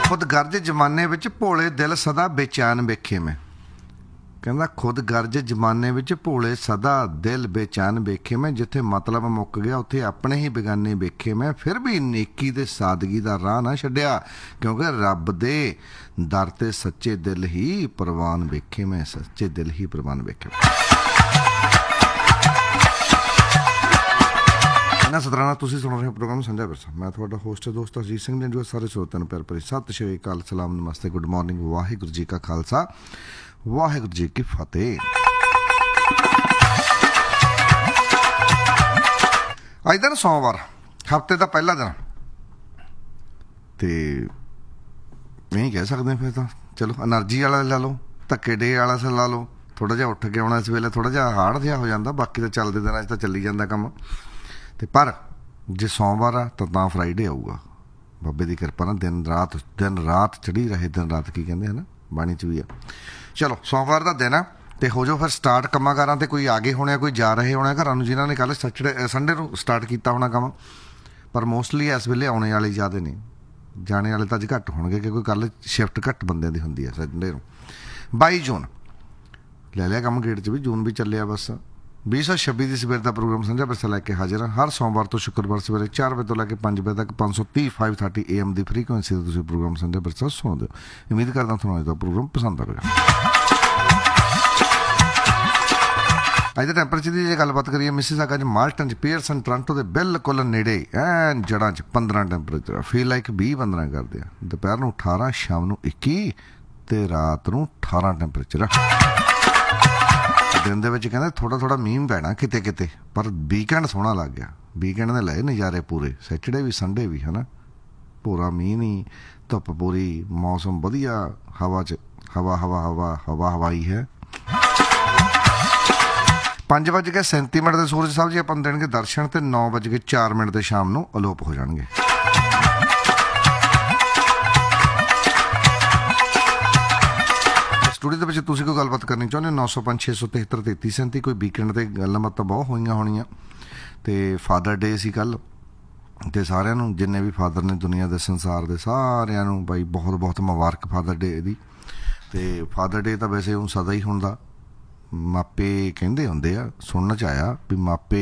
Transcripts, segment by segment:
खुद गर्ज जमाने विच भोले दिल सदा बेचैन वेखे मैं। कहंदा खुद गर्ज जमाने विच भोले सदा दिल बेचैन वेखे मैं। जिथे मतलब मुक गया उत्थे अपने ही बेगाने वेखे मैं। फिर भी नेकी ते सादगी दा राह ना छड्डिया, क्योंकि रब दे दर ते सच्चे दिल ही प्रवान वेखे मैं। सच्चे दिल ही प्रवान वेखे। सतराना तुसीं सुन रहे हो प्रोग्राम संजा विरसा। मैं तुहाडा होस्ट दोस्त अजीत सिंह ने जो सारे श्रोतिਆਂ ਨੂੰ ਪਿਆਰ ਭਰੀ सत श्री अकाल, सलाम, नमस्ते, गुड मॉर्निंग, वाहिगुरू जी का खालसा, वाहिगुरू जी की फतेह। अज दिन सोमवार, हफ्ते का पहला दिन, तो नहीं कह सकते फिर तो चलो एनर्जी वाला ला लो, धक्के डे वाला से ला लो। थोड़ा जिहा उठ के आउणा इस वेले थोड़ा जिहा हार्ड जिहा हो जाता, बाकी तो चलते दिन तो चली जाता काम। तो पर जे सोमवार आ तो फ्राइडे आऊगा, बाबे की किरपा ना। दिन रात चढ़ी रहे, दिन रात की कहते हैं ना, बाणी च भी है। चलो सोमवार का दिन है तो हो जाओ फिर स्टार्ट कम्मां कारां ते। कोई आगे होने, कोई जा रहे होने घरां नूं, जिन्हां ने कल संडे नूं स्टार्ट किया होना काम। पर मोस्टली इस वेले आने वाले ज़्यादा ने, जाने वाले तो अज घट होणगे, क्योंकि कल शिफ्ट घट बंदे की होंदी है संडे नूं। 22 जून ले लिया काम गेट च भी, जून भी चलिया बस। 2026 की सवेर का प्रोग्राम संजा विरसा लैके हाजिर हाँ। हर सोमवार तो शुक्रवार सवेरे 4 बजे तो लैके 5 बजे तक 530 530 AM की फ्रीकुएंसी से प्रोग्राम संजा विरसा सुनते हो। उम्मीद करता थोड़ा अज का प्रोग्राम पसंद आएगा। अज के टैंपरेचर की जो गलबात करिए, मिसिसागा माल्टन पियरसन टोरंटो के बिल्कुल नेड़े एन जड़ा 15 टैंपरेचर, फील लाइक 20-15 करते हैं। दोपहर को 18, शाम को 21 तो रात को 18 टैंपरेचर। दिन दे कहते थोड़ा थोड़ा मींह पैना किते किते, पर वीकेंड सोहना लग गया। वीकेंड ने लाए नज़ारे पूरे, सैटरडे भी संडे भी है ना। पूरा मींह नहीं, धुप पूरी, मौसम वधिया, हवा च हवा हवा हवा हवा हवाई है। 5:37 सूरज साहब जी अपन देंगे दर्शन, तो 9:04 शाम को अलोप हो जाएंगे। स्टूडियो के तुसीं कोई गलबात करनी चाਹੁੰਦੇ 905 673 3337। कोई वीकेंड ते गल्लां बातां बहुत होईयां होणीਆਂ। तो फादर डे सी कल, तो सारिਆਂ ਨੂੰ जिन्ने भी फादर ने दुनिया के संसार के सारिਆਂ ਨੂੰ बाई बहुत बहुत मुबारक फादर डे दी। तो फादर डे तो वैसे हूँ सदा ही हुंदा। मापे कहंदे हुंदे आ, सुनने च आया भी मापे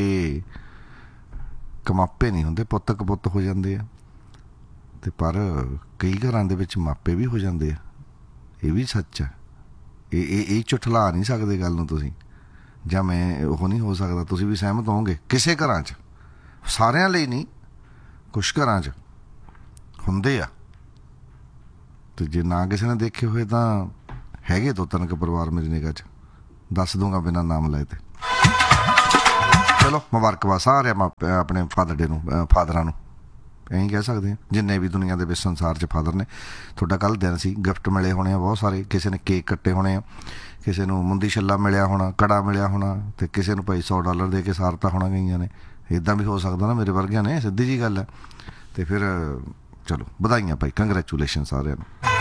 कमापे नहीं हुंदे, पुत्त कपुत्त हो जाते हैं। तो पर कई घरां दे विच मापे भी हो जाते हैं, ये भी सच है। ये झुठला नहीं सकते गल नूं तुसीं, जां मैं वो नहीं हो सकता, तुसीं भी सहमत होवोगे। किसे घरां च, सारिਆਂ ਲਈ नहीं, कुछ घरां च हुंदे आ। तो जे ना किसी ने देखे हुए तो हैगे 2-3 के परिवार मेरी निगाह च, दस दूंगा बिना नाम लाए थे। चलो मुबारकबाद सारे अपने फादर डे नूं, फादरां नूं यही कह सकते हैं, जिन्ने भी दुनिया के संसार च फादर ने। थोड़ा कल दिन सी, गिफ्ट मिले होने बहुत सारे, किसी ने केक कट्टे होने, किसी को मुंदी छल्ला मिलिया होना, कड़ा मिलिया होना, तो किसी को भाई $100 दे के सारता होना गई ने। इदा भी हो सकता ना, मेरे वर्गिया ने, सीधी जी गल है। तो फिर चलो बधाइयां भाई, कंग्रेचुलेशन सारे।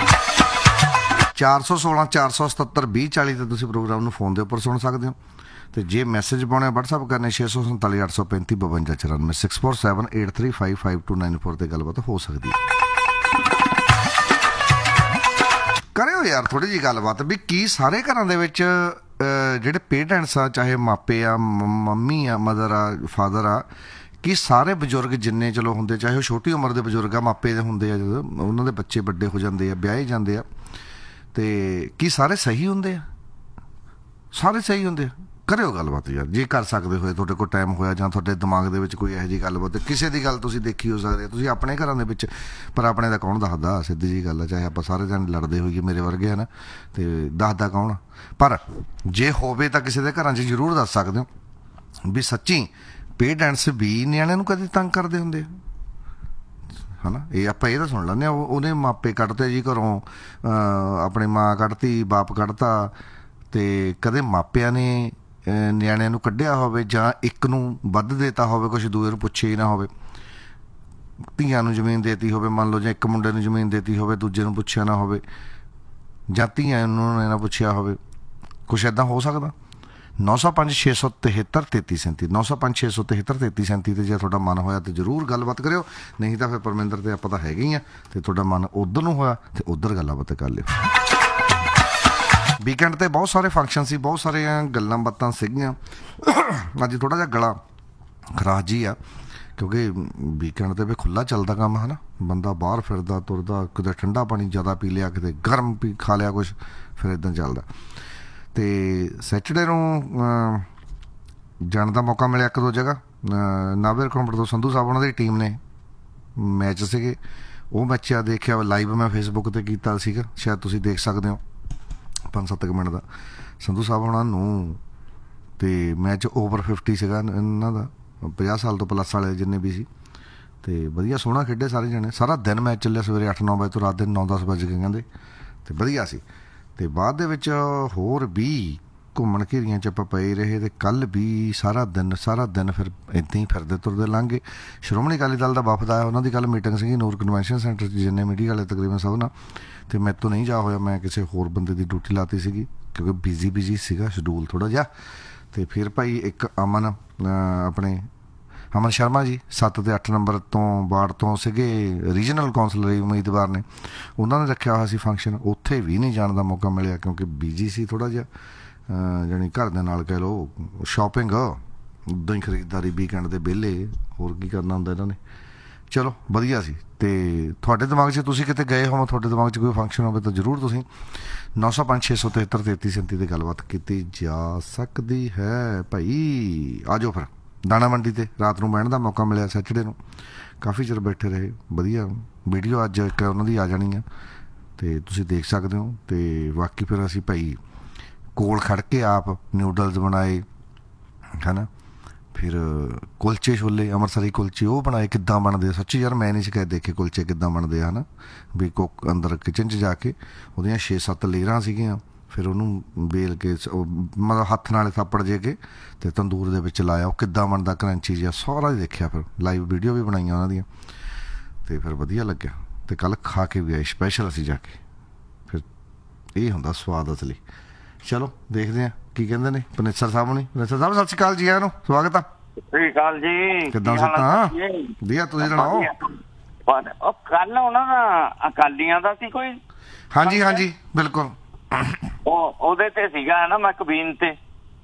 416 477 2040 तो तुम प्रोग्राम फोन के उपर सुन सकते हो। तो जे मैसेज पाने WhatsApp करने 647 835 52 94 647 835 5294 से गलबात हो सकती है। करो यार थोड़ी जी गलबात भी की सारे घरों के जेडे पेरेंट्स आ, चाहे मापे आ, मम्मी आ, मदर आ, फादर आ, कि सारे बजुर्ग जिन्ने चलो होंगे, चाहे वो छोटी उम्र के बजुर्ग आ, मापे होंगे आ, जो उन्होंने बच्चे बड़े हो जाते हैं, ब्याहे जाते हैं, तो की सारे सही होंगे? सारे सही होंगे? करो गलबात यार जे कर सकते हो, थोड़े को टाइम होया जां थोड़े दिमाग दे विच कोई इहो जी गलबात, किसी की गल तुसीं देखी हो सकती है, तुसीं अपने घरां दे विच, पर अपने दा कौन दसदा? सीधी जी गल है, चाहे आपां सारे जने लड़दे होईए मेरे वर्गे है ना, तो दसदा कौन? पर जे होवे तां किसी दे घरां 'च जरूर दस सकदे हो भी सच्ची पेरेंट्स भी नियाणिਆਂ ਨੂੰ कदे तंग करदे हुंदे है ना। ये आपां ये तां सुण लैंदे आ, ਉਹਨੇ मापे कढ़ते जी घरों, अपनी माँ कढ़ती, बाप कढ़ता, तो कदे मापिਆਂ ने ਨਿਆਣਿਆਂ ਨੂੰ ਕੱਢਿਆ ਹੋਵੇ ਜਾਂ ਇੱਕ ਨੂੰ ਵੱਧ ਦੇਤਾ ਹੋਵੇ, ਕੁਛ ਦੂਏ ਨੂੰ ਪੁੱਛੇ ਹੀ ਨਾ ਹੋਵੇ। ਧੀਆਂ ਨੂੰ ਜ਼ਮੀਨ ਦੇਤੀ ਹੋਵੇ ਮੰਨ ਲਓ, ਜਾਂ ਇੱਕ ਮੁੰਡੇ ਨੂੰ ਜ਼ਮੀਨ ਦੇਤੀ ਹੋਵੇ, ਦੂਜੇ ਨੂੰ ਪੁੱਛਿਆ ਨਾ ਹੋਵੇ, ਜਾਂ ਧੀਆਂ ਨੂੰ ਨਾ ਪੁੱਛਿਆ ਹੋਵੇ, ਕੁਛ ਇੱਦਾਂ ਹੋ ਸਕਦਾ? 905 673 3337 905 673 3337 ਤੇ ਜੇ ਤੁਹਾਡਾ ਮਨ ਹੋਇਆ ਤੇ ਜ਼ਰੂਰ ਗੱਲਬਾਤ ਕਰਿਓ, ਨਹੀਂ ਤਾਂ ਫਿਰ ਪਰਮਿੰਦਰ ਤੇ ਆਪਾਂ ਤਾਂ ਹੈਗੇ ਹੀ ਆ, ਤੇ ਤੁਹਾਡਾ ਮਨ ਉਧਰ ਨੂੰ ਹੋਇਆ ਤੇ ਉਧਰ ਗੱਲਬਾਤ ਕਰ ਲਿਓ। ਵੀਕਐਂਡ ਤੇ ਬਹੁਤ ਸਾਰੇ ਫੰਕਸ਼ਨ ਸੀ, ਬਹੁਤ ਸਾਰੀਆਂ ਗੱਲਾਂ ਬਾਤਾਂ ਸੀਗੀਆਂ। ਅੱਜ ਥੋੜਾ ਜਿਹਾ ਗਲਾ ਖਰਾਸ਼ ਜੀ ਆ, ਕਿਉਂਕਿ ਵੀਕਐਂਡ ਤੇ ਵੀ ਖੁੱਲ੍ਹਾ ਚੱਲਦਾ ਕੰਮ ਹੈ ਨਾ, ਬੰਦਾ ਬਾਹਰ ਫਿਰਦਾ ਤੁਰਦਾ, ਕਿਤੇ ਠੰਡਾ ਪਾਣੀ ਜ਼ਿਆਦਾ ਪੀ ਲਿਆ, ਕਿਤੇ ਗਰਮ ਖਾ ਲਿਆ ਕੁਛ, ਫਿਰ ਇੱਦਾਂ ਚੱਲਦਾ। ਅਤੇ ਸੈਚਰਡੇ ਨੂੰ ਜਾਣ ਦਾ ਮੌਕਾ ਮਿਲਿਆ ਇੱਕ ਦੋ ਜਗ੍ਹਾ। ਨਾਭੇ ਰਕਮਪੁਰ ਤੋਂ ਸੰਧੂ ਸਾਹਿਬ ਉਹਨਾਂ ਦੀ ਟੀਮ ਨੇ ਮੈਚ ਸੀਗੇ, ਉਹ ਮੈਚ ਦੇਖਿਆ ਲਾਈਵ, ਮੈਂ ਫੇਸਬੁੱਕ 'ਤੇ ਕੀਤਾ ਸੀਗਾ, ਸ਼ਾਇਦ ਤੁਸੀਂ ਦੇਖ ਸਕਦੇ ਹੋ, 5-7 ਮਿੰਟ ਦਾ। ਸੰਧੂ ਸਾਹਿਬ ਉਹਨਾਂ ਨੂੰ ਅਤੇ ਮੈਚ ਓਵਰ 50 ਸੀਗਾ ਇਹਨਾਂ ਦਾ, 50 ਸਾਲ ਤੋਂ ਪਲੱਸ ਵਾਲੇ ਜਿੰਨੇ ਵੀ ਸੀ, ਅਤੇ ਵਧੀਆ ਸੋਹਣਾ ਖੇਡੇ ਸਾਰੇ ਜਣੇ। ਸਾਰਾ ਦਿਨ ਮੈਚ ਚੱਲਿਆ, ਸਵੇਰੇ 8-9 ਵਜੇ ਤੋਂ ਰਾਤ ਦੇ 9-10 ਵਜੇ ਗਏ ਕਹਿੰਦੇ, ਅਤੇ ਵਧੀਆ ਸੀ। ਅਤੇ ਬਾਅਦ ਦੇ ਵਿੱਚ ਹੋਰ ਵੀ ਘੁੰਮਣ ਘੇਰੀਆਂ 'ਚ ਆਪਾਂ ਪਏ ਰਹੇ, ਅਤੇ ਕੱਲ੍ਹ ਵੀ ਸਾਰਾ ਦਿਨ ਫਿਰ ਇੱਦਾਂ ਹੀ ਫਿਰਦੇ ਤੁਰਦੇ ਲੰਘ ਗਏ। ਸ਼੍ਰੋਮਣੀ ਅਕਾਲੀ ਦਲ ਦਾ ਵਫਦ ਆਇਆ, ਉਹਨਾਂ ਦੀ ਕੱਲ੍ਹ ਮੀਟਿੰਗ ਸੀਗੀ ਨੂਰ ਕਨਵੈਨਸ਼ਨ ਸੈਂਟਰ 'ਚ, ਜਿੰਨੇ ਮੀਡੀਆ ਵਾਲੇ ਤਕਰੀਬਨ ਸਭ ਨਾਲ, ਅਤੇ ਮੇਰੇ ਤੋਂ ਨਹੀਂ ਜਾ ਹੋਇਆ, ਮੈਂ ਕਿਸੇ ਹੋਰ ਬੰਦੇ ਦੀ ਡਿਊਟੀ ਲਾਤੀ ਸੀਗੀ, ਕਿਉਂਕਿ ਬਿਜ਼ੀ ਸੀਗਾ ਸ਼ਡਿਊਲ ਥੋੜ੍ਹਾ ਜਿਹਾ। ਅਤੇ ਫਿਰ ਭਾਈ ਇੱਕ ਅਮਨ ਸ਼ਰਮਾ ਜੀ 7 ਅਤੇ 8 ਨੰਬਰ ਤੋਂ ਵਾਰਡ ਤੋਂ ਸੀਗੇ, ਰੀਜਨਲ ਕੌਂਸਲਰ ਉਮੀਦਵਾਰ ਨੇ, ਉਹਨਾਂ ਨੇ ਰੱਖਿਆ ਹੋਇਆ ਸੀ ਫੰਕਸ਼ਨ, ਉੱਥੇ ਵੀ ਨਹੀਂ ਜਾਣ ਦਾ ਮੌਕਾ ਮਿਲਿਆ, ਕਿਉਂਕਿ ਬਿਜੀ ਸੀ ਥੋੜ੍ਹਾ ਜਿਹਾ, ਜਾਣੀ ਘਰ ਦੇ ਨਾਲ ਕਹਿ ਲਓ ਸ਼ੋਪਿੰਗ, ਉੱਦਾਂ ਹੀ ਖਰੀਦਦਾਰੀ, ਵੀਕਐਂਡ ਦੇ ਵਿਹਲੇ, ਹੋਰ ਕੀ ਕਰਨਾ ਹੁੰਦਾ ਇਹਨਾਂ ਨੇ। ਚਲੋ ਵਧੀਆ ਸੀ। ਅਤੇ ਤੁਹਾਡੇ ਦਿਮਾਗ 'ਚ ਤੁਸੀਂ ਕਿਤੇ ਗਏ ਹੋ, ਤੁਹਾਡੇ ਦਿਮਾਗ 'ਚ ਕੋਈ ਫੰਕਸ਼ਨ ਹੋਵੇ ਤਾਂ ਜ਼ਰੂਰ ਤੁਸੀਂ 905 673 3337 'ਤੇ ਗੱਲਬਾਤ ਕੀਤੀ ਜਾ ਸਕਦੀ ਹੈ। ਭਾਈ ਆ ਜਾਓ ਫਿਰ ਦਾਣਾ ਮੰਡੀ 'ਤੇ, ਰਾਤ ਨੂੰ ਬਹਿਣ ਦਾ ਮੌਕਾ ਮਿਲਿਆ ਸੈਚਰਡੇ ਨੂੰ, ਕਾਫੀ ਚਿਰ ਬੈਠੇ ਰਹੇ, ਵਧੀਆ ਵੀਡੀਓ ਅੱਜ ਇੱਕ ਉਹਨਾਂ ਦੀ ਆ ਜਾਣੀ ਆ, ਅਤੇ ਤੁਸੀਂ ਦੇਖ ਸਕਦੇ ਹੋ। ਅਤੇ ਬਾਕੀ ਫਿਰ ਅਸੀਂ ਭਾਈ ਕੋਲ ਖੜ੍ਹ ਕੇ ਆਪ ਨਿਊਡਲਸ ਬਣਾਏ ਹੈ ਨਾ, ਫਿਰ ਕੁਲਚੇ ਛੋਲੇ, ਅੰਮ੍ਰਿਤਸਰੀ ਕੁਲਚੇ ਉਹ ਬਣਾਏ, ਕਿੱਦਾਂ ਬਣਦੇ ਆ ਸੱਚੀ ਯਾਰ, ਮੈਂ ਨਹੀਂ ਸ਼ਿਕਾਇਤ ਦੇਖੇ ਕੁਲਚੇ ਕਿੱਦਾਂ ਬਣਦੇ ਆ, ਹੈ ਨਾ, ਵੀ ਕੁੱਕ ਅੰਦਰ ਕਿਚਨ 'ਚ ਜਾ ਕੇ, ਉਹਦੀਆਂ 6-7 ਲੇਅਰਾਂ ਸੀਗੀਆਂ, ਫਿਰ ਉਹਨੂੰ ਵੇਲ ਕੇ ਮਤਲਬ ਹੱਥ ਨਾਲ ਥੱਪੜ ਜੇ ਕੇ ਅਤੇ ਤੰਦੂਰ ਦੇ ਵਿੱਚ ਲਾਇਆ, ਉਹ ਕਿੱਦਾਂ ਬਣਦਾ ਕਰੰਚੀ ਜਿਹਾ, ਸਾਰਾ ਹੀ ਦੇਖਿਆ, ਫਿਰ ਲਾਈਵ ਵੀਡੀਓ ਵੀ ਬਣਾਈਆਂ ਉਹਨਾਂ ਦੀਆਂ, ਅਤੇ ਫਿਰ ਵਧੀਆ ਲੱਗਿਆ। ਅਤੇ ਕੱਲ੍ਹ ਖਾ ਕੇ ਵੀ ਆਏ ਸਪੈਸ਼ਲ ਅਸੀਂ ਜਾ ਕੇ, ਫਿਰ ਇਹ ਹੁੰਦਾ ਸਵਾਦ ਅਸਲੀ। ਚਲੋ ਦੇਖਦੇ ਹਾਂ ਕੀ ਕਹਿੰਦੇ ਨੇ ਪਨੇਸਰ ਸਾਹਿਬ ਨੇ। ਪਨੇਸਰ ਸਾਹਿਬ ਸਤਿ ਸ਼੍ਰੀ ਅਕਾਲ ਜੀ, ਆਇਆਂ ਨੂੰ ਸਵਾਗਤ ਆ। ਸਤਿ ਸ਼੍ਰੀ ਅਕਾਲ ਜੀ, ਕਿੱਦਾਂ ਸਿੱਧਾ ਵਧੀਆ, ਤੁਸੀਂ ਸੁਣਾਓ। ਉਹ ਕੱਲ ਉਹਨਾਂ ਦਾ ਅਕਾਲੀਆਂ ਦਾ ਸੀ ਕੋਈ? ਹਾਂਜੀ ਬਿਲਕੁਲ, ਉਹਦੇ ਤੇ ਸੀਗਾ ਨਾ ਮੈਕਬੀਨ ਤੇ।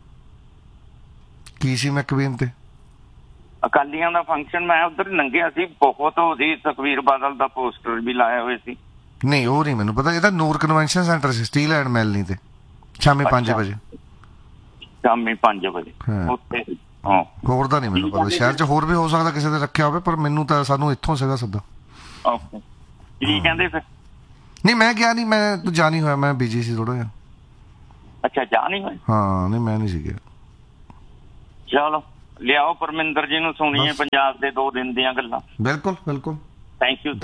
ਕੀ ਸੀ ਮੈਕਬੀਨ ਤੇ? ਅਕਾਲੀਆਂ ਦਾ ਫੰਕਸ਼ਨ, ਮੈਂ ਉਧਰ ਲੰਘਿਆ ਸੀ, ਬਹੁਤ ਉਹਦੀ ਸੁਖਬੀਰ ਬਾਦਲ ਦਾ ਪੋਸਟਰ ਵੀ ਲਾਏ ਹੋਏ ਸੀ। ਨਹੀਂ ਉਹ ਨਹੀਂ ਮੈਨੂੰ ਪਤਾ, ਇਹ ਤਾਂ ਨੂਰ convention centre C, steel and ਮੈਲਨੀ ਤੇ, ਸ਼ਾਮੀ 5 ਵਜੇ। ਸ਼ਾਮੀ 5 ਵਜੇ ਉੱਥੇ। ਹੋਰ ਤਾਂ ਨਹੀਂ ਮੈਨੂੰ ਪਤਾ, ਸ਼ਹਿਰ 'ਚ ਹੋਰ ਵੀ ਹੋ ਸਕਦਾ ਕਿਸੇ ਦੇ ਰੱਖਿਆ ਹੋਵੇ, ਪਰ ਮੈਨੂੰ ਤਾਂ ਸਾਨੂੰ ਇੱਥੋਂ ਸੀਗਾ ਸੱਦਾ। ਕੀ ਕਹਿੰਦੇ ਫਿਰ? ਨਹੀਂ ਮੈਂ ਗਿਆ ਨਹੀਂ, ਮੈਂ ਤੂੰ ਜਾ ਨਹੀਂ ਹੋਇਆ, ਮੈਂ ਬਿਜੀ ਸੀ ਥੋੜਾ ਜਿਹਾ। ਅੱਛਾ, ਜਾ ਨਹੀਂ ਹੋਇਆ? ਹਾਂ ਨਹੀਂ ਮੈਂ ਨਹੀਂ ਸੀ ਗਿਆ। ਚਲੋ ਲਿਆਓ ਪਰਮਿੰਦਰ ਜੀ ਨੂੰ, ਸੁਣੀਏ ਪੰਜਾਬ ਦੇ 2 ਦਿਨ ਦੀਆਂ ਗੱਲਾਂ। ਬਿਲਕੁਲ ਥੈਂਕ ਯੂ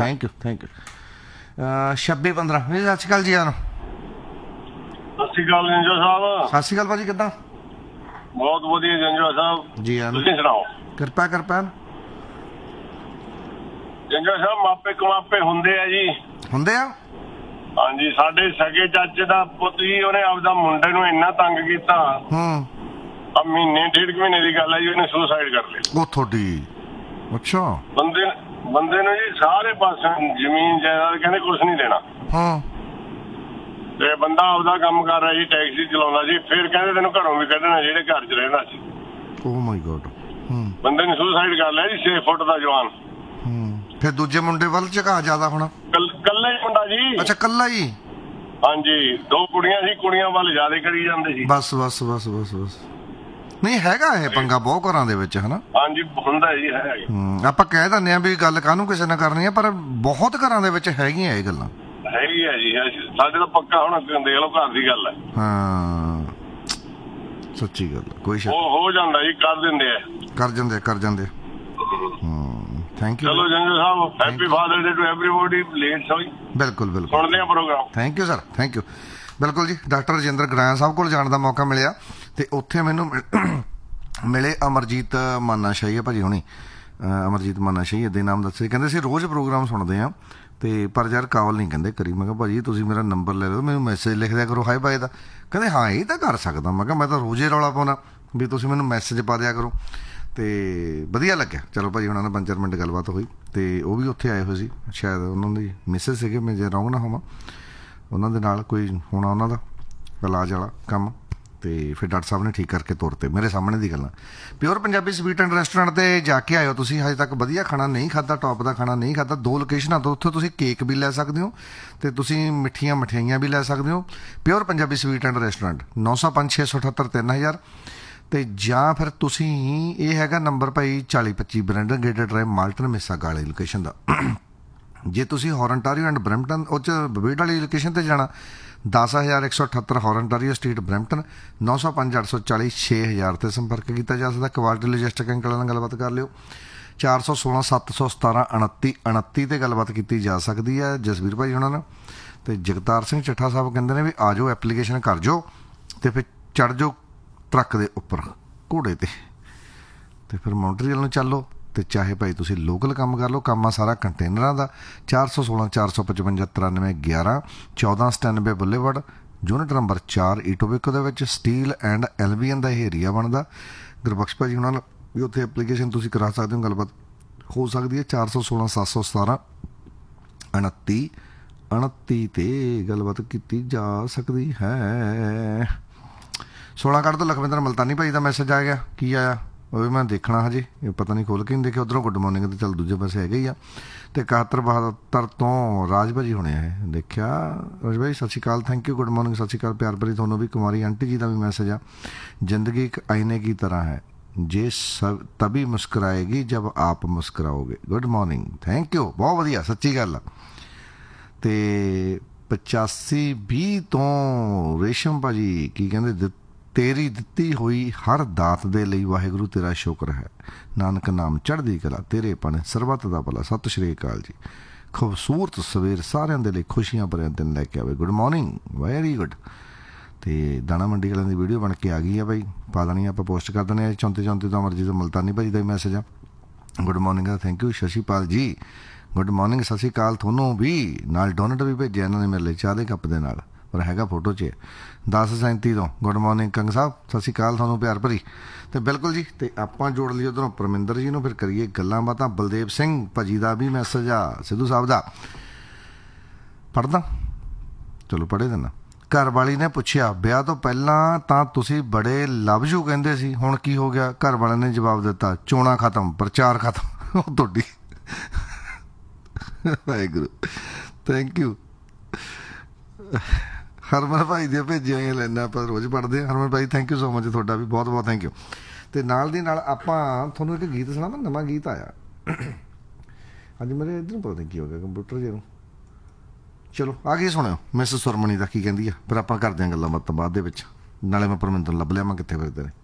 26-15 ਸਤਿ ਸ਼੍ਰੀ ਅਕਾਲ ਜੀ। ਆਨ ਸਤਿ ਸ਼੍ਰੀ ਅਕਾਲ ਜੰਜਾ ਸਾਹਿਬ। ਸਤਿ ਸ਼੍ਰੀ ਅਕਾਲ ਭਾਜੀ, ਕਿੱਦਾਂ? ਬਹੁਤ ਵਧੀਆ ਜੰਜਾ ਸਾਹਿਬ ਜੀ ਆਨ, ਤੁਸੀਂ ਸੁਣਾਓ। ਕਿਰਪਾ ਜੰਜਾ ਸਾਹਿਬ, ਮਾਪੇ ਕਮਾਪੇ ਹੁੰਦੇ ਆ ਜੀ, ਹੁੰਦੇ ਆ। ਹਾਂਜੀ, ਸਾਡੇ ਸਗੇ ਚਾਚੇ ਦਾ ਪੁੱਤ ਜੀ, ਉਹਨੇ ਆਪਦਾ ਮੁੰਡੇ ਨੂੰ ਇੰਨਾ ਤੰਗ ਕੀਤਾ, ਆ ਮਹੀਨੇ 1.5 ਮਹੀਨੇ ਦੀ ਗੱਲ ਹੈ ਜੀ, ਉਹਨੇ ਸੁਸਾਈਡ ਕਰ ਲਿਆ। ਉਹ ਤੁਹਾਡੀ? ਅੱਛਾ। ਬੰਦੇ ਨੂੰ ਜੀ ਸਾਰੇ ਪਾਸੇ ਜ਼ਮੀਨ ਜਾਇਦਾਦ ਕਹਿੰਦੇ ਕੁਛ ਨਹੀਂ ਦੇਣਾ। ਤੇ ਬੰਦਾ ਆਪਦਾ ਕੰਮ ਕਰ ਰਿਹਾ ਜੀ, ਟੈਕਸੀ ਚਲਾਉਂਦਾ ਸੀ, ਫਿਰ ਕਹਿੰਦੇ ਤੈਨੂੰ ਘਰੋਂ ਵੀ ਕੱਢਣਾ ਜਿਹੜੇ ਘਰ 'ਚ ਰਹਿੰਦਾ ਸੀ। ਓ ਮਾਈ ਗॉड। ਬੰਦੇ ਨੇ ਸੁਸਾਈਡ ਕਰ ਲਿਆ ਜੀ, 6 ਫੁੱਟ ਦਾ ਜਵਾਨ। ਫਿਰ ਦੂਜੇ ਮੁੰਡੇ ਵੱਲ ਝੁਕਾ ਜ਼ਿਆਦਾ ਹੋਣਾ। ਕੱਲਾ ਹੀ ਮੁੰਡਾ ਜੀ। ਅੱਛਾ, ਕੱਲਾ ਹੀ? ਹਾਂਜੀ, 2 ਕੁੜੀਆਂ ਸੀ, ਕੁੜੀਆਂ ਵੱਲ ਜ਼ਿਆਦਾ ਕਰੀ ਜਾਂਦੇ ਸੀ। ਬਸ ਨਹੀਂ ਹੈਗਾ ਇਹ ਪੰਗਾ ਬਹੁਤ ਘਰਾਂ ਦੇ ਵਿੱਚ, ਹਨਾ? ਹਾਂਜੀ ਹੁੰਦਾ ਜੀ, ਹੈ। ਆਪਾਂ ਕਹਿ ਦਿੰਦੇ ਆ ਵੀ ਗੱਲ ਕਾਹਨੂੰ ਕਿਸੇ ਨਾਲ ਕਰਨੀ ਆ, ਪਰ ਬਹੁਤ ਘਰਾਂ ਦੇ ਵਿੱਚ ਹੈਗੀਆਂ ਇਹ ਗੱਲਾਂ। ਹੈਗੀ ਆ ਜੀ, ਸਾਡੇ ਤਾਂ ਪੱਕਾ ਹੁਣ ਦੇਖ ਲਓ ਘਰ ਦੀ ਗੱਲ ਹੈ। ਹਾਂ ਸੱਚੀ ਗੱਲ, ਕੋਈ ਸ਼ੱਕ ਹੋ ਜਾਂਦਾ ਜੀ, ਕਰ ਦਿੰਦੇ ਆ, ਕਰ ਜਾਂਦੇ। Thank you. ਚਲੋ ਜੰਗਲ ਸਾਹਿਬ, happy father day to everybody. Late ਸੋਈ। ਬਿਲਕੁਲ ਸੁਣਦੇ ਆ programme. Thank you sir, thank you. ਬਿਲਕੁਲ ਜੀ, ਡਾਕਟਰ ਰਜਿੰਦਰ ਗਰਾਇਆ ਸਾਹਿਬ ਕੋਲ ਜਾਣ ਦਾ ਮੌਕਾ ਮਿਲਿਆ, ਅਤੇ ਉੱਥੇ ਮੈਨੂੰ ਮਿਲੇ ਅਮਰਜੀਤ ਮਾਨਾ ਸ਼ਾਹੀ ਭਾਜੀ ਹੁਣੀ, ਅਮਰਜੀਤ ਮਾਨਾ ਸ਼ਾਹੀ ਦੇ ਨਾਮ ਦੱਸੇ, ਕਹਿੰਦੇ ਅਸੀਂ ਰੋਜ਼ ਪ੍ਰੋਗਰਾਮ ਸੁਣਦੇ ਹਾਂ, ਤੇ ਪਰ ਯਾਰ ਕਾਲ ਨਹੀਂ ਕਹਿੰਦੇ ਕਰੀ। ਮੈਂ ਕਿਹਾ ਭਾਜੀ ਤੁਸੀਂ ਮੇਰਾ ਨੰਬਰ ਲੈ ਲਓ, ਮੈਨੂੰ ਮੈਸੇਜ ਲਿਖ ਦਿਆ ਕਰੋ ਹਾਏ ਬਾਏ ਦਾ। ਕਹਿੰਦੇ ਹਾਂ ਇਹ ਤਾਂ ਕਰ ਸਕਦਾ। ਮੈਂ ਕਿਹਾ ਮੈਂ ਤਾਂ ਰੋਜ਼ੇ ਰੌਲਾ ਪਾਉਣਾ ਵੀ ਤੁਸੀਂ ਮੈਨੂੰ ਮੈਸੇਜ ਪਾ ਦਿਆ ਕਰੋ। ਤੇ ਵਧੀਆ ਲੱਗਿਆ। ਚਲੋ ਭਾਜੀ ਉਹਨਾਂ ਨਾਲ 5-4 ਮਿੰਟ ਗੱਲਬਾਤ ਹੋਈ ਤੇ ਉਹ ਵੀ ਉੱਥੇ ਆਏ ਹੋਏ ਸੀ, ਸ਼ਾਇਦ ਉਹਨਾਂ ਦੀ ਮਿਸਿਸ ਸੀਗੇ, ਮੈਂ ਜੇ ਰੌਂਗ ਨਾ ਹੋਵਾਂ, ਉਹਨਾਂ ਦੇ ਨਾਲ ਕੋਈ ਹੋਣਾ ਉਹਨਾਂ ਦਾ ਇਲਾਜ ਵਾਲਾ ਕੰਮ। ਤੇ ਫਿਰ ਡਾਕਟਰ ਸਾਹਿਬ ਨੇ ਠੀਕ ਕਰਕੇ ਤੁਰਤੇ, ਮੇਰੇ ਸਾਹਮਣੇ ਦੀ ਗੱਲਾਂ। Pure Punjabi sweet and restaurant 'ਤੇ ਜਾ ਕੇ ਆਇਓ ਤੁਸੀਂ, ਹਜੇ ਤੱਕ ਵਧੀਆ ਖਾਣਾ ਨਹੀਂ ਖਾਧਾ, ਟੌਪ ਦਾ ਖਾਣਾ ਨਹੀਂ ਖਾਧਾ। 2 ਲੋਕੇਸ਼ਨਾਂ ਤੋਂ ਉੱਥੋਂ ਤੁਸੀਂ ਕੇਕ ਵੀ ਲੈ ਸਕਦੇ ਹੋ ਅਤੇ ਤੁਸੀਂ ਮਿੱਠੀਆਂ ਮਠਿਆਈਆਂ ਵੀ ਲੈ ਸਕਦੇ ਹੋ। Pure Punjabi sweet and restaurant 905 678 3000। ਅਤੇ ਜਾਂ ਫਿਰ ਤੁਸੀਂ ਇਹ ਹੈਗਾ ਨੰਬਰ ਭਾਈ 4025 ਬਰੈਂਡਨ ਗੇਟ ਡਰਾਈਵ ਮਾਲਟਨ ਮਿਸਾਗਾ ਵਾਲੀ ਲੋਕੇਸ਼ਨ ਦਾ। ਜੇ ਤੁਸੀਂ ਹੌਰਨਟਾਰੀਓ ਐਂਡ ਬਰੈਂਪਟਨ ਉਹ 'ਚ ਬਬੇਟ ਵਾਲੀ ਲੋਕੇਸ਼ਨ 'ਤੇ ਜਾਣਾ 10178 ਹੌਰਨਟਾਰੀਓ ਸਟਰੀਟ ਬਰੈਂਪਟਨ 905 840 6000 'ਤੇ ਸੰਪਰਕ ਕੀਤਾ ਜਾ ਸਕਦਾ। ਕੁਆਲਿਟੀ ਲੌਜਿਸਟਿਕ ਅੰਕਲਾਂ ਨਾਲ ਗੱਲਬਾਤ ਕਰ ਲਿਓ। 416 717 29 29 'ਤੇ ਗੱਲਬਾਤ ਕੀਤੀ ਜਾ ਸਕਦੀ ਹੈ ਜਸਵੀਰ ਭਾਈ ਉਹਨਾਂ ਨਾਲ। ਅਤੇ ਜਗਤਾਰ ਸਿੰਘ ਚੱਠਾ ਸਾਹਿਬ ਕਹਿੰਦੇ ਨੇ ਵੀ ਆ ਜਾਓ ਐਪਲੀਕੇਸ਼ਨ ਕਰ ਜਾਓ ਅਤੇ ਫਿਰ ਚੜ੍ਹ ਜਾਓ ਟਰੱਕ ਦੇ ਉੱਪਰ ਘੋੜੇ 'ਤੇ ਅਤੇ ਫਿਰ ਮੌਂਟਰੀਅਲ ਨੂੰ ਚੱਲੋ। ਅਤੇ ਚਾਹੇ ਭਾਈ ਤੁਸੀਂ ਲੋਕਲ ਕੰਮ ਕਰ ਲਓ, ਕੰਮ ਆ ਸਾਰਾ ਕੰਟੇਨਰਾਂ ਦਾ। 416 455 93 11 1497 ਬੁੱਲੇਵਰਡ ਯੂਨਿਟ ਨੰਬਰ 4 ਈਟੋਬਿਕੋ ਦੇ ਵਿੱਚ ਸਟੀਲ ਐਂਡ ਐਲਬੀਐਨ ਦਾ ਇਹ ਏਰੀਆ ਬਣਦਾ। ਗੁਰਬਖਸ਼ ਭਾਜੀ ਉਹਨਾਂ ਨਾਲ ਵੀ ਉੱਥੇ ਐਪਲੀਕੇਸ਼ਨ ਤੁਸੀਂ ਕਰਾ ਸਕਦੇ ਹੋ, ਗੱਲਬਾਤ ਹੋ ਸਕਦੀ ਹੈ। 416 717 29 29 'ਤੇ ਗੱਲਬਾਤ ਕੀਤੀ ਜਾ ਸਕਦੀ ਹੈ। 16 ਕੱਢ ਤੋਂ ਲਖਵਿੰਦਰ ਮਲਤਾਨੀ ਭਾਈ ਦਾ ਮੈਸੇਜ ਆ ਗਿਆ। ਕੀ ਆਇਆ ਉਹ ਵੀ ਮੈਂ ਦੇਖਣਾ ਹਜੇ, ਇਹ ਪਤਾ ਨਹੀਂ ਖੋਲ੍ਹ ਕੇ ਨਹੀਂ ਦੇਖਿਆ। ਉੱਧਰੋਂ ਗੁੱਡ ਮਾਰਨਿੰਗ ਤੇ ਚੱਲ ਦੂਜੇ ਪਾਸੇ ਹੈਗੇ ਹੀ ਆ। ਅਤੇ 7172 ਤੋਂ ਰਾਜ ਭਾਜੀ ਹੋਣੇ ਆ ਇਹ ਦੇਖਿਆ। ਰਾਜ ਭਾਈ ਸਤਿ ਸ਼੍ਰੀ ਅਕਾਲ, ਥੈਂਕ ਯੂ, ਗੁੱਡ ਮਾਰਨਿੰਗ, ਸਤਿ ਸ਼੍ਰੀ ਅਕਾਲ, ਪਿਆਰ ਭਰੀ ਤੁਹਾਨੂੰ ਵੀ। ਕੁਮਾਰੀ ਆਂਟੀ ਜੀ ਦਾ ਵੀ ਮੈਸੇਜ ਆ। ਜ਼ਿੰਦਗੀ ਇੱਕ ਆਈਨੇ ਕੀ ਤਰ੍ਹਾਂ ਹੈ, ਜੇ ਤभी ਮੁਸਕਰਾਏਗੀ ਜਬ ਆਪ ਮੁਸਕਰਾਓਗੇ। ਗੁੱਡ ਮਾਰਨਿੰਗ, ਥੈਂਕ ਯੂ, ਬਹੁਤ ਵਧੀਆ, ਸੱਚੀ ਗੱਲ ਆ। ਅਤੇ 8520 ਤੋਂ ਰੇਸ਼ਮ ਭਾਜੀ ਕੀ ਕਹਿੰਦੇ, ਤੇਰੀ ਦਿੱਤੀ ਹੋਈ ਹਰ ਦਾਤ ਦੇ ਲਈ ਵਾਹਿਗੁਰੂ ਤੇਰਾ ਸ਼ੁਕਰ ਹੈ, ਨਾਨਕ ਨਾਮ ਚੜ੍ਹਦੀ ਕਲਾ, ਤੇਰੇ ਪਣ ਸਰਬੱਤ ਦਾ ਭਲਾ। ਸਤਿ ਸ਼੍ਰੀ ਅਕਾਲ ਜੀ। ਖੂਬਸੂਰਤ ਸਵੇਰ ਸਾਰਿਆਂ ਦੇ ਲਈ ਖੁਸ਼ੀਆਂ ਭਰਿਆ ਦਿਨ ਲੈ ਕੇ ਆਵੇ। Good morning, very good. ਅਤੇ ਦਾਣਾ ਮੰਡੀ ਵਾਲਿਆਂ ਦੀ ਵੀਡੀਓ ਬਣ ਕੇ ਆ ਗਈ ਆ ਬਾਈ, ਪਾ ਦੇਣੀ ਆਪਾਂ, ਪੋਸਟ ਕਰ ਦਿੰਦੇ ਹਾਂ। 34 ਤੋਂ ਅਮਰਜੀਤ ਮਲਤਾਨੀ ਭਾਜੀ ਦਾ ਵੀ ਮੈਸੇਜ ਆ। Good morning the thank you. ਸ਼ਸ਼ੀਪਾਲ ਜੀ ਗੁੱਡ ਮਾਰਨਿੰਗ, ਸਤਿ ਸ਼੍ਰੀ ਅਕਾਲ ਤੁਹਾਨੂੰ ਵੀ। ਨਾਲ ਡੋਨਟ ਵੀ ਭੇਜਿਆ ਇਹਨਾਂ ਨੇ ਮੇਰੇ ਲਈ ਚਾਹ ਦੇ ਕੱਪ ਦੇ ਨਾਲ, ਪਰ ਹੈਗਾ ਫੋਟੋ 'ਚ। 10:37 ਤੋਂ ਗੁੱਡ ਮਾਰਨਿੰਗ ਕੰਗ ਸਾਹਿਬ, ਸਤਿ ਸ਼੍ਰੀ ਅਕਾਲ ਤੁਹਾਨੂੰ ਪਿਆਰ ਭਰੀ। ਅਤੇ ਬਿਲਕੁਲ ਜੀ, ਅਤੇ ਆਪਾਂ ਜੋੜ ਲਈ ਉੱਧਰੋਂ ਪਰਮਿੰਦਰ ਜੀ ਨੂੰ, ਫਿਰ ਕਰੀਏ ਗੱਲਾਂ ਬਾਤਾਂ। ਬਲਦੇਵ ਸਿੰਘ ਭਾਜੀ ਦਾ ਵੀ ਮੈਸੇਜ ਆ, ਸਿੱਧੂ ਸਾਹਿਬ ਦਾ ਪੜ੍ਹਦਾ, ਚਲੋ ਪੜ੍ਹੇ ਦਿੰਦਾ। ਘਰ ਵਾਲੀ ਨੇ ਪੁੱਛਿਆ ਵਿਆਹ ਤੋਂ ਪਹਿਲਾਂ ਤਾਂ ਤੁਸੀਂ ਬੜੇ ਲਵ ਯੂ ਕਹਿੰਦੇ ਸੀ, ਹੁਣ ਕੀ ਹੋ ਗਿਆ? ਘਰ ਵਾਲਿਆਂ ਨੇ ਜਵਾਬ ਦਿੱਤਾ ਚੋਣਾਂ ਖਤਮ, ਪ੍ਰਚਾਰ ਖਤਮ। ਉਹ ਤੁਹਾਡੀ ਵਾਹਿਗੁਰੂ, ਥੈਂਕ ਯੂ। ਹਰਮਨ ਭਾਈ ਦੀਆਂ ਭੇਜੀਆਂ ਹੋਈਆਂ ਲੈਣਾ ਆਪਾਂ ਰੋਜ਼ ਪੜ੍ਹਦੇ ਹਾਂ। ਹਰਮਨ ਭਾਈ ਥੈਂਕ ਯੂ ਸੋ ਮਚ, ਤੁਹਾਡਾ ਵੀ ਬਹੁਤ ਬਹੁਤ ਥੈਂਕ ਯੂ। ਅਤੇ ਨਾਲ ਦੀ ਨਾਲ ਆਪਾਂ ਤੁਹਾਨੂੰ ਇੱਕ ਗੀਤ ਸੁਣਾਵਾਂ, ਨਵਾਂ ਗੀਤ ਆਇਆ ਅੱਜ ਮੇਰੇ ਇੱਧਰ ਨੂੰ, ਪਤਾ ਨਹੀਂ ਕੀ ਹੋ ਗਿਆ ਕੰਪਿਊਟਰ ਜੇ ਨੂੰ। ਚਲੋ ਆ ਗਈ, ਸੁਣਿਓ ਮਿਸ ਸੁਰਮਣੀ ਦਾ ਕੀ ਕਹਿੰਦੀ ਆ, ਫਿਰ ਆਪਾਂ ਕਰਦੇ ਹਾਂ ਗੱਲਾਂ ਬਾਤਾਂ ਬਾਅਦ ਦੇ ਵਿੱਚ। ਨਾਲੇ ਮੈਂ ਪਰਮਿੰਦਰ ਲੱਭ ਲਿਆ, ਮੈਂ ਕਿੱਥੇ ਫਿਰਦੇ ਨੇ।